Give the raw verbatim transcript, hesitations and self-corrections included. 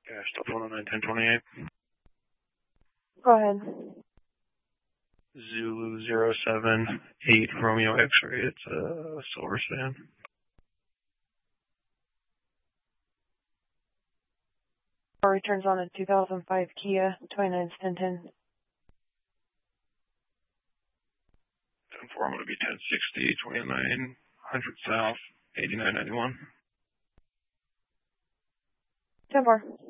Yeah, stop one oh nine, ten twenty-eight. Go ahead. Zulu zero seven eight Romeo X-ray. It's a silver sedan. Car returns on a two thousand five Kia, twenty-nine ten ten. ten four, I'm going to be ten sixty, twenty-nine hundred South, eighty-nine ninety-one. ten four.